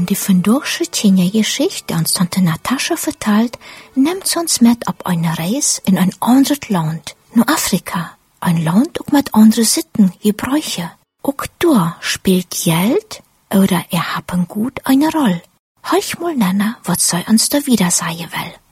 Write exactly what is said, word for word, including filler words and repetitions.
die vandaagse Kenia-Geschichte, die uns Tante Natascha vertelt, nimmt uns mit auf eine Reise in ein anderes Land, nur Afrika. Ein Land auch mit anderen Sitten, Gebräuche. Auch da spielt Geld oder Erhabengut eine Rolle. Hör mal, Nana, was sie uns da wieder sagen will.